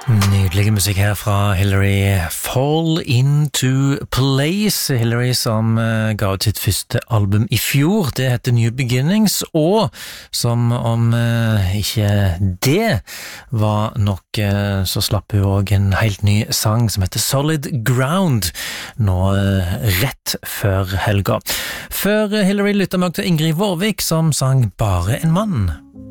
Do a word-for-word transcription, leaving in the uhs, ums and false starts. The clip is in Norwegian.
Nydelig musikk her fra Hillary. Fall Into Place. Hillary som uh, ga ut sitt første album i fjor. Det heter New Beginnings, og som om uh, ikke det var nok, uh, så slapp hun også en helt ny sang som heter Solid Ground, nå uh, rett før helga. Før uh, Hillary lyttet vi til Ingrid Vårvik som sang Bare en mann.